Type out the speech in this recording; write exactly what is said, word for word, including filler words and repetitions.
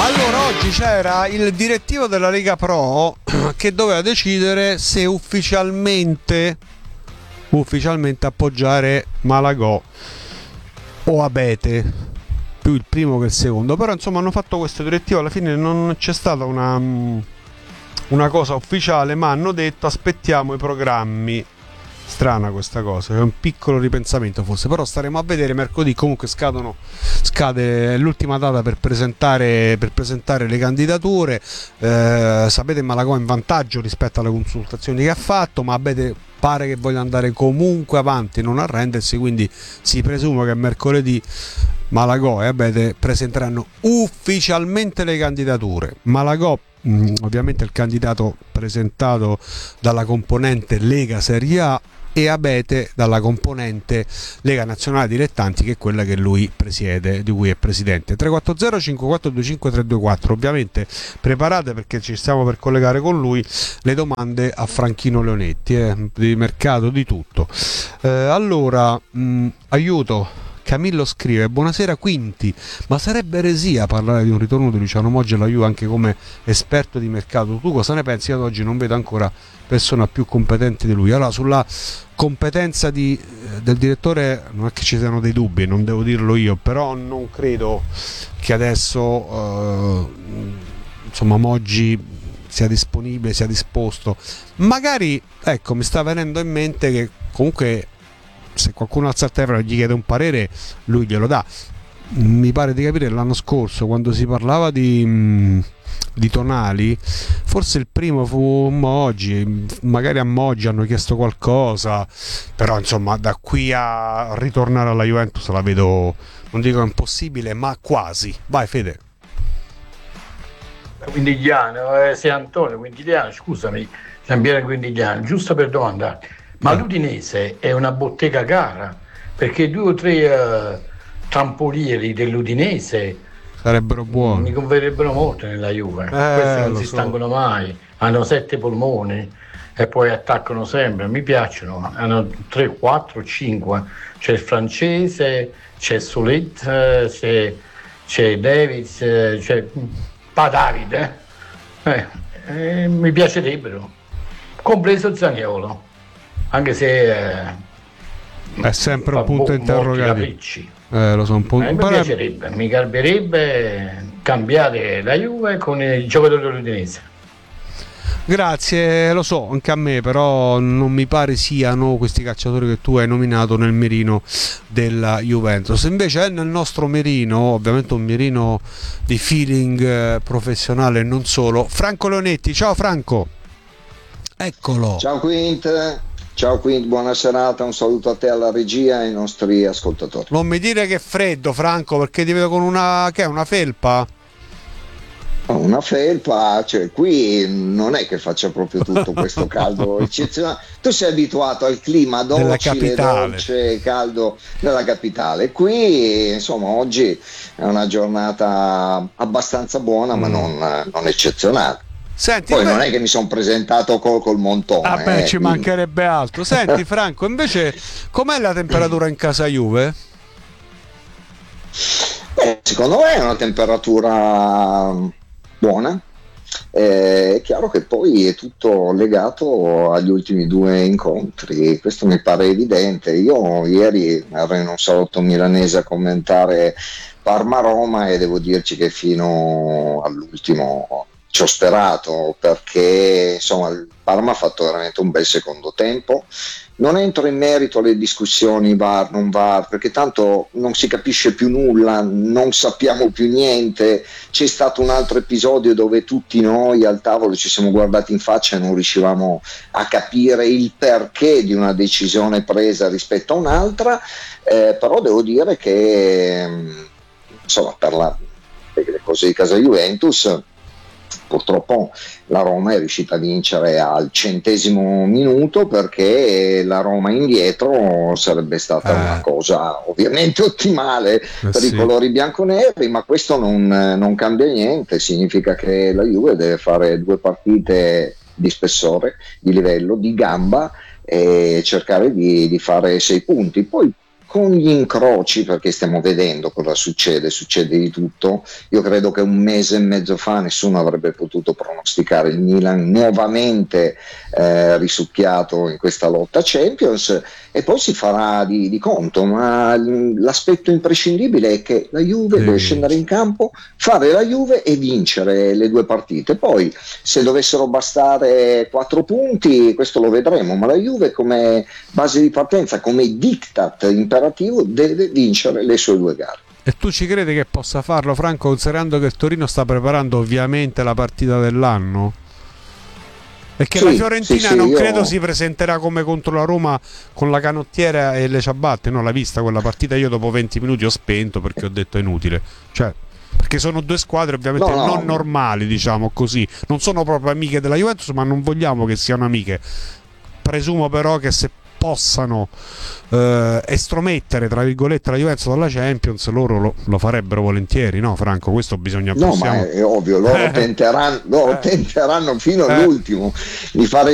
Allora, oggi c'era il direttivo della Lega Pro che doveva decidere se ufficialmente ufficialmente appoggiare Malagò o Abete, più il primo che il secondo. Però insomma hanno fatto questo direttivo, alla fine non c'è stata una, una cosa ufficiale, ma hanno detto aspettiamo i programmi. Strana questa cosa, è un piccolo ripensamento forse, però staremo a vedere. Mercoledì comunque scadono, scade l'ultima data per presentare, per presentare le candidature. Eh, sapete, Malagò in vantaggio rispetto alle consultazioni che ha fatto, ma Abete pare che voglia andare comunque avanti, non arrendersi, quindi si presume che mercoledì Malagò e Abete presenteranno ufficialmente le candidature. Malagò mh, ovviamente il candidato presentato dalla componente Lega Serie A, e Abete dalla componente Lega Nazionale Dilettanti, che è quella che lui presiede, di cui è presidente. Tre quattro zero cinque quattro due cinque tre due quattro. Ovviamente preparate, perché ci stiamo per collegare con lui, le domande a Franchino Leonetti, eh, di mercato, di tutto. Eh, allora, mh, aiuto. Camillo scrive: buonasera Quinti, ma sarebbe eresia parlare di un ritorno di Luciano Moggi alla Juve anche come esperto di mercato? Tu cosa ne pensi? Ad oggi non vedo ancora persona più competente di lui. Allora, sulla competenza di, del direttore non è che ci siano dei dubbi, non devo dirlo io, però non credo che adesso eh, insomma Moggi sia disponibile, sia disposto. Magari, ecco, mi sta venendo in mente che comunque se qualcuno alza il telefono e gli chiede un parere, lui glielo dà. Mi pare di capire l'anno scorso, quando si parlava di, di Tonali, forse il primo fu Moggi, magari a Moggi hanno chiesto qualcosa, però insomma da qui a ritornare alla Juventus la vedo, non dico impossibile, ma quasi. Vai Fede. Quindigliano, eh, sei Antonio Quindigliano, scusami, Giampiero Quindigliano, giusto per domandare. Ma l'Udinese è una bottega cara, perché due o tre uh, trampolieri dell'Udinese sarebbero buoni, mi converrebbero molto nella Juve. Eh, Questi non si so. stancono mai, hanno sette polmoni e poi attaccano sempre. Mi piacciono, hanno tre, quattro, cinque. C'è il francese, c'è Solet, c'è, c'è Davids, c'è Pa Davide. Eh, eh, mi piacerebbero, compreso Zaniolo. Anche se eh, è sempre un punto interrogativo. Eh, lo so, un po'. Eh, mi piacerebbe, mi garberebbe cambiare la Juve con i giocatori dell'Udinese. Grazie, lo so, anche a me, però non mi pare siano questi calciatori che tu hai nominato nel mirino della Juventus. Invece è nel nostro mirino, ovviamente un mirino di feeling eh, professionale e non solo, Franco Leonetti. Ciao Franco. Eccolo. Ciao Quint. Ciao Quint, buona serata, un saluto a te, alla regia e ai nostri ascoltatori. Non mi dire che è freddo, Franco, perché ti vedo con una, che è una felpa? Una felpa, cioè qui non è che faccia proprio tutto questo caldo eccezionale. Tu sei abituato al clima docile, dolce, caldo della capitale. Qui insomma oggi è una giornata abbastanza buona, mm. ma non, non eccezionale. Senti, poi beh, non è che mi sono presentato col, col montone. Ah beh, eh, ci quindi... mancherebbe altro. Senti Franco, invece com'è la temperatura in casa Juve? Beh, secondo me è una temperatura buona. Eh, è chiaro che poi è tutto legato agli ultimi due incontri, questo mi pare evidente. Io ieri ero in un salotto milanese a commentare Parma-Roma e devo dirci che fino all'ultimo ci ho sperato, perché insomma il Parma ha fatto veramente un bel secondo tempo. Non entro in merito alle discussioni V A R, non V A R, perché tanto non si capisce più nulla, non sappiamo più niente. C'è stato un altro episodio dove tutti noi al tavolo ci siamo guardati in faccia e non riuscivamo a capire il perché di una decisione presa rispetto a un'altra, eh, però devo dire che insomma per, la, per le cose di casa Juventus purtroppo la Roma è riuscita a vincere al centesimo minuto, perché la Roma indietro sarebbe stata eh. una cosa ovviamente ottimale eh per sì. i colori bianconeri, ma questo non, non cambia niente. Significa che la Juve deve fare due partite di spessore, di livello, di gamba, e cercare di, di fare sei punti. Poi con gli incroci, perché stiamo vedendo cosa succede, succede di tutto. Io credo che un mese e mezzo fa nessuno avrebbe potuto pronosticare il Milan nuovamente eh, risucchiato in questa lotta Champions, e poi si farà di, di conto, ma l'aspetto imprescindibile è che la Juve sì. deve scendere in campo, fare la Juve e vincere le due partite. Poi se dovessero bastare quattro punti, questo lo vedremo, ma la Juve come base di partenza, come diktat imperativo, deve vincere le sue due gare. E tu ci credi che possa farlo, Franco, considerando che il Torino sta preparando ovviamente la partita dell'anno? Perché sì, la Fiorentina sì, sì, non io... credo si presenterà come contro la Roma con la canottiera e le ciabatte. No, l'hai vista quella partita? Io dopo venti minuti ho spento perché ho detto è inutile. Cioè, perché sono due squadre ovviamente no, no. non normali, diciamo così. Non sono proprio amiche della Juventus, ma non vogliamo che siano amiche. Presumo però che se possano eh, estromettere tra virgolette la Juventus dalla Champions, loro lo, lo farebbero volentieri, no Franco? Questo bisogna no possiamo... ma è ovvio, loro tenteranno, loro tenteranno fino all'ultimo di fare